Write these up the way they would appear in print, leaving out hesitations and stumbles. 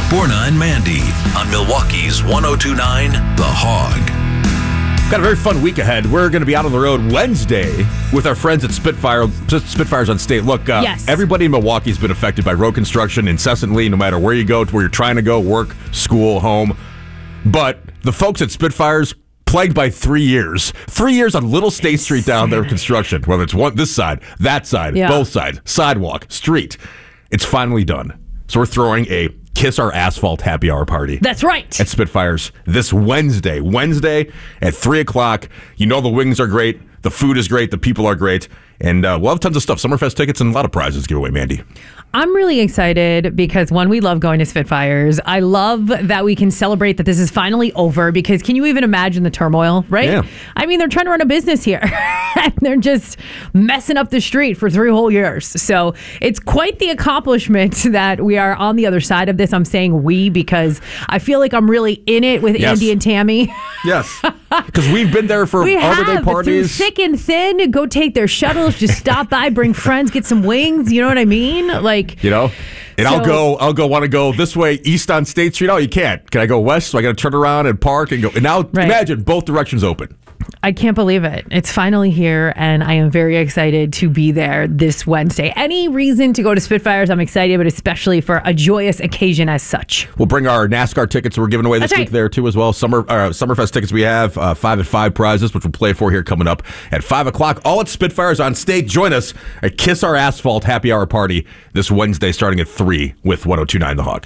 Borna and Mandy on Milwaukee's 102.9 The Hog. Got a very fun week ahead. We're going to be out on the road Wednesday with our friends at Spitfires on State. Look, yes. Everybody in Milwaukee's been affected by road construction incessantly, no matter where you go, to where you're trying to go, work, school, home. But the folks at Spitfires, plagued by 3 years. 3 years on Little State Street down there, construction. Whether it's this side, that side, both sides, sidewalk, street. It's finally done. So we're throwing a Kiss Our Asphalt happy hour party. That's right. At Spitfires this Wednesday. Wednesday at 3 o'clock. You know the wings are great. The food is great. The people are great. And we'll have tons of stuff. Summerfest tickets and a lot of prizes to give away, Mandy. I'm really excited because, one, we love going to Spitfires. I love that we can celebrate that this is finally over because can you even imagine the turmoil, right? Yeah. I mean, they're trying to run a business here and they're just messing up the street for 3 whole years. So it's quite the accomplishment that we are on the other side of this. I'm saying we because I feel like I'm really in it with Andy and Tammy. Yes. Because we've been there for Arbor Day parties. Through thick and thin, go take their shuttles, just stop by, bring friends, get some wings. You know what I mean? And I'll want to go this way, east on State Street. Oh, you can't. Can I go west? So I got to turn around and park and go. And now imagine both directions open. I can't believe it. It's finally here, and I am very excited to be there this Wednesday. Any reason to go to Spitfires, I'm excited, but especially for a joyous occasion as such. We'll bring our NASCAR tickets we're giving away this week there, too, as well. Summerfest tickets we have, 5 at 5 prizes, which we'll play for here coming up at 5 o'clock. All at Spitfires on State. Join us at Kiss Our Asphalt happy hour party this Wednesday starting at 3 with 102.9 The Hog.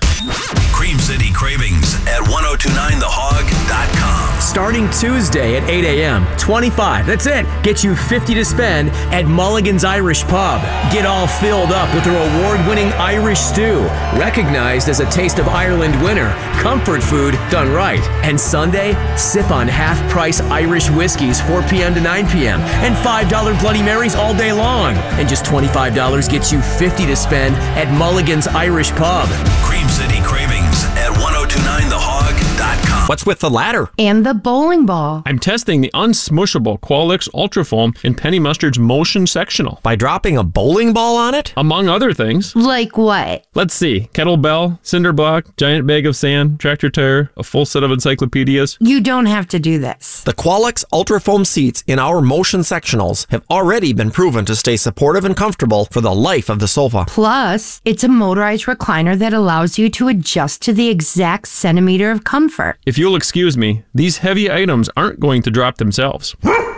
Cream City Cravings at 1029thehog.com. Starting Tuesday at 8 a.m., 25, that's it, gets you 50 to spend at Mulligan's Irish Pub. Get all filled up with their award-winning Irish stew, recognized as a Taste of Ireland winner, comfort food done right. And Sunday, sip on half-price Irish whiskeys 4 p.m. to 9 p.m. and $5 Bloody Marys all day long. And just $25 gets you 50 to spend at Mulligan's Irish Pub. Cream City Cravings at 1029thehog.com. What's with the ladder? And the bowling ball. I'm testing the unsmushable Qualix Ultra Foam in Penny Mustard's Motion Sectional. By dropping a bowling ball on it? Among other things. Like what? Let's see. Kettlebell, cinder block, giant bag of sand, tractor tire, a full set of encyclopedias. You don't have to do this. The Qualix Ultra Foam seats in our Motion Sectionals have already been proven to stay supportive and comfortable for the life of the sofa. Plus, it's a motorized recliner that allows you to adjust to the exact centimeter of comfort. If you'll excuse me, these heavy items aren't going to drop themselves.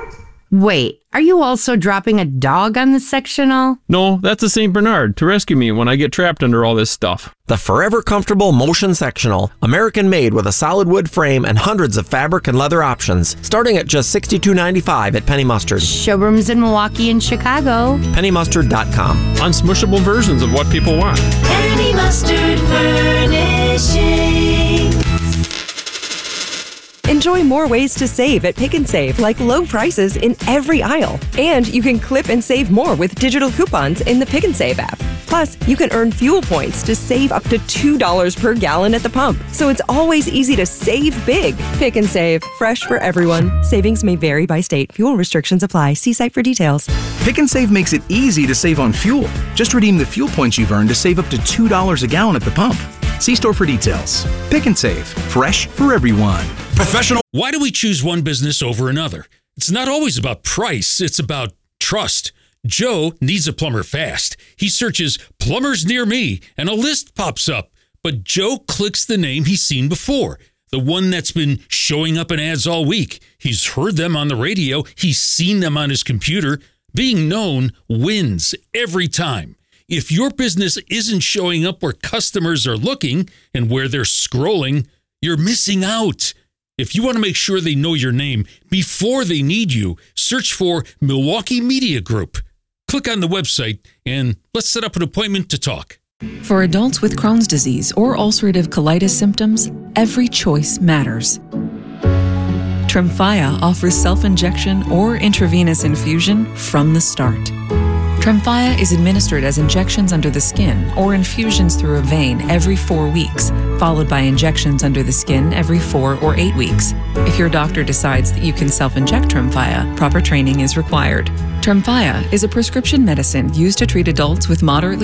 Wait, are you also dropping a dog on the sectional? No, that's a St. Bernard to rescue me when I get trapped under all this stuff. The forever comfortable Motion Sectional, American made with a solid wood frame and hundreds of fabric and leather options, starting at just $62.95 at Penny Mustard. Showrooms in Milwaukee and Chicago. PennyMustard.com. Unsmushable versions of what people want. Penny Mustard Furnishing. Enjoy more ways to save at Pick and Save, like low prices in every aisle. And you can clip and save more with digital coupons in the Pick and Save app. Plus, you can earn fuel points to save up to $2 per gallon at the pump. So it's always easy to save big. Pick and Save, fresh for everyone. Savings may vary by state. Fuel restrictions apply. See site for details. Pick and Save makes it easy to save on fuel. Just redeem the fuel points you've earned to save up to $2 a gallon at the pump. See store for details. Pick and Save, fresh for everyone. Professional. Why do we choose one business over another? It's not always about price, it's about trust. Joe needs a plumber fast. He searches plumbers near me and a list pops up. But Joe clicks the name he's seen before, the one that's been showing up in ads all week. He's heard them on the radio. He's seen them on his computer. Being known wins every time. If your business isn't showing up where customers are looking and where they're scrolling, you're missing out. If you want to make sure they know your name before they need you, search for Milwaukee Media Group. Click on the website and let's set up an appointment to talk. For adults with Crohn's disease or ulcerative colitis symptoms, every choice matters. Tremfya offers self-injection or intravenous infusion from the start. Tremfya is administered as injections under the skin or infusions through a vein every 4 weeks, followed by injections under the skin every 4 or 8 weeks. If your doctor decides that you can self-inject Tremfya, proper training is required. Tremfya is a prescription medicine used to treat adults with moderately